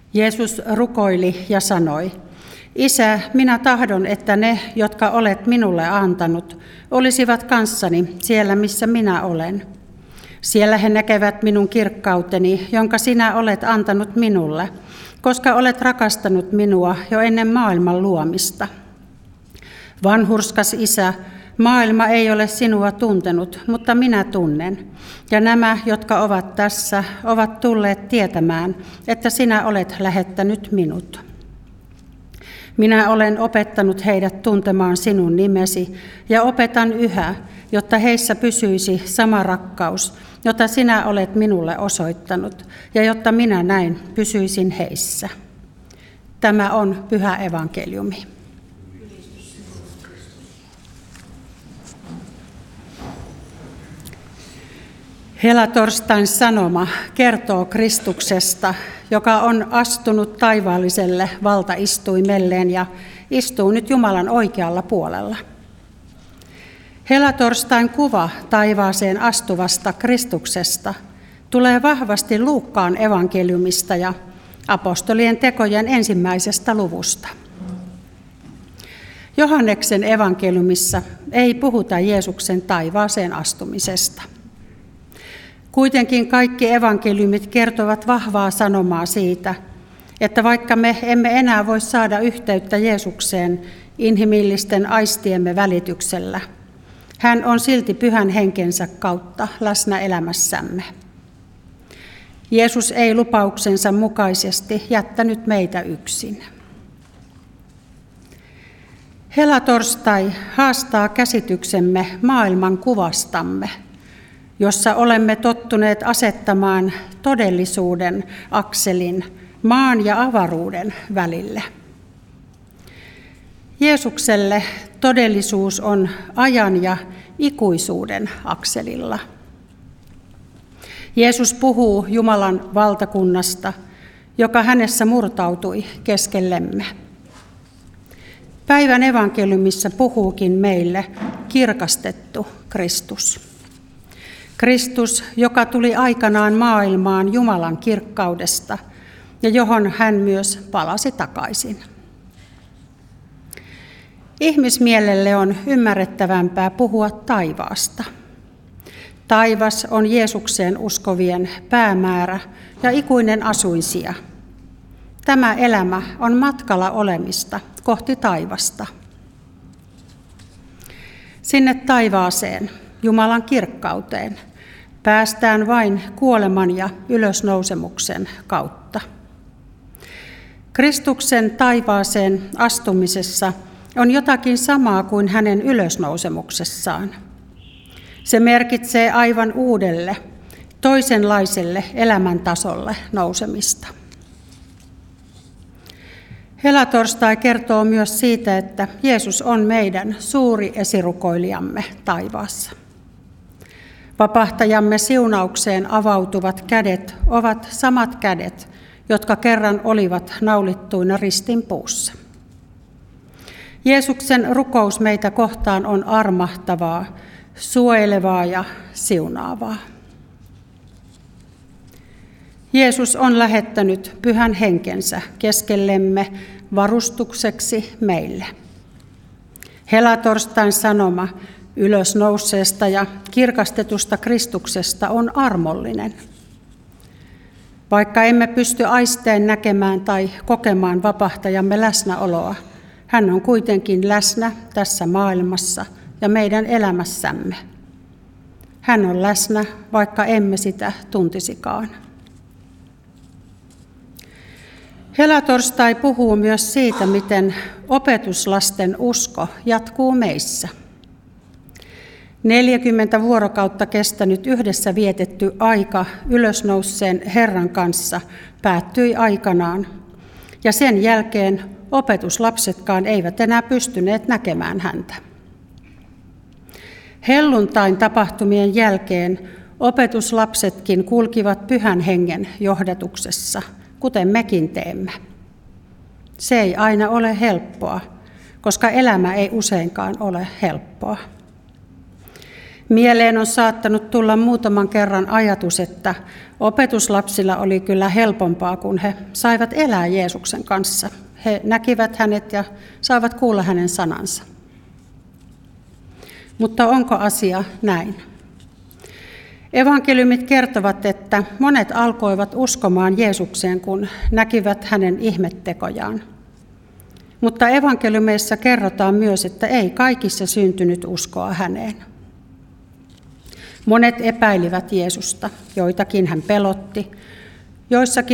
Jeesus rukoili ja sanoi, Isä, minä tahdon, että ne, jotka olet minulle antanut, olisivat kanssani siellä, missä minä olen. Siellä he näkevät minun kirkkauteni, jonka sinä olet antanut minulle, koska olet rakastanut minua jo ennen maailman luomista. Vanhurskas Isä, maailma ei ole sinua tuntenut, mutta minä tunnen. Ja nämä, jotka ovat tässä, ovat tulleet tietämään, että sinä olet lähettänyt minut. Minä olen opettanut heidät tuntemaan sinun nimesi ja opetan yhä, jotta heissä pysyisi sama rakkaus, jota sinä olet minulle osoittanut, ja jotta minä näin pysyisin heissä. Tämä on pyhä evankeliumi. Helatorstain sanoma kertoo Kristuksesta, joka on astunut taivaalliselle valtaistuimelleen ja istuu nyt Jumalan oikealla puolella. Helatorstain kuva taivaaseen astuvasta Kristuksesta tulee vahvasti Luukkaan evankeliumista ja apostolien tekojen 1. luvusta. Johanneksen evankeliumissa ei puhuta Jeesuksen taivaaseen astumisesta. Kuitenkin kaikki evankeliumit kertovat vahvaa sanomaa siitä, että vaikka me emme enää voi saada yhteyttä Jeesukseen inhimillisten aistiemme välityksellä, hän on silti pyhän henkensä kautta läsnä elämässämme. Jeesus ei lupauksensa mukaisesti jättänyt meitä yksin. Helatorstai haastaa käsityksemme maailman kuvastamme, jossa olemme tottuneet asettamaan todellisuuden akselin maan ja avaruuden välille. Jeesukselle todellisuus on ajan ja ikuisuuden akselilla. Jeesus puhuu Jumalan valtakunnasta, joka hänessä murtautui keskellemme. Päivän evankeliumissa puhuukin meille kirkastettu Kristus. Kristus, joka tuli aikanaan maailmaan Jumalan kirkkaudesta ja johon hän myös palasi takaisin. Ihmismielelle on ymmärrettävämpää puhua taivaasta. Taivas on Jeesukseen uskovien päämäärä ja ikuinen asuinsija. Tämä elämä on matkalla olemista kohti taivasta. Sinne taivaaseen, Jumalan kirkkauteen, päästään vain kuoleman ja ylösnousemuksen kautta. Kristuksen taivaaseen astumisessa on jotakin samaa kuin hänen ylösnousemuksessaan. Se merkitsee aivan uudelle, toisenlaiselle elämäntasolle nousemista. Helatorstai kertoo myös siitä, että Jeesus on meidän suuri esirukoilijamme taivaassa. Vapahtajamme siunaukseen avautuvat kädet ovat samat kädet, jotka kerran olivat naulittuina ristin puussa. Jeesuksen rukous meitä kohtaan on armahtavaa, suojelevaa ja siunaavaa. Jeesus on lähettänyt pyhän henkensä keskellemme varustukseksi meille. Helatorstain sanoma ylösnouseesta ja kirkastetusta Kristuksesta on armollinen. Vaikka emme pysty aistein näkemään tai kokemaan vapahtajamme läsnäoloa, hän on kuitenkin läsnä tässä maailmassa ja meidän elämässämme. Hän on läsnä, vaikka emme sitä tuntisikaan. Helatorstai puhuu myös siitä, miten opetuslasten usko jatkuu meissä. 40 vuorokautta kestänyt yhdessä vietetty aika ylösnouseen Herran kanssa päättyi aikanaan, ja sen jälkeen opetuslapsetkaan eivät enää pystyneet näkemään häntä. Helluntain tapahtumien jälkeen opetuslapsetkin kulkivat pyhän hengen johdatuksessa, kuten mekin teemme. Se ei aina ole helppoa, koska elämä ei useinkaan ole helppoa. Mieleen on saattanut tulla muutaman kerran ajatus, että opetuslapsilla oli kyllä helpompaa, kun he saivat elää Jeesuksen kanssa. He näkivät hänet ja saivat kuulla hänen sanansa. Mutta onko asia näin? Evankeliumit kertovat, että monet alkoivat uskomaan Jeesukseen, kun näkivät hänen ihmettekojaan. Mutta evankeliumeissa kerrotaan myös, että ei kaikissa syntynyt uskoa häneen. Monet epäilivät Jeesusta, joitakin hän pelotti, joissakin